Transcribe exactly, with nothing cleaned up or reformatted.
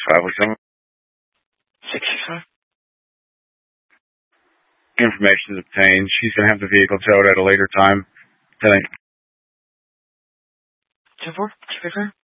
five oh seven. six six five. Information is obtained. She's going to have the vehicle towed at a later time. Tonight. ten four. Two fifty.